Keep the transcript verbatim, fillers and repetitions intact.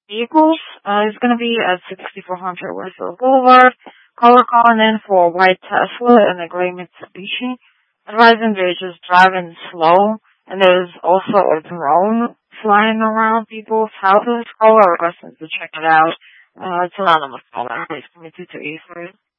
vehicles. Uh, it's gonna be at sixty-four hundred Westfield Boulevard. Color calling in for a white Tesla and a gray Mitsubishi. Advising they're just driving slow, and there's also a drone flying around people's houses. Call our requesting to check it out. Uh, it's anonymous caller. Please come to two eight three.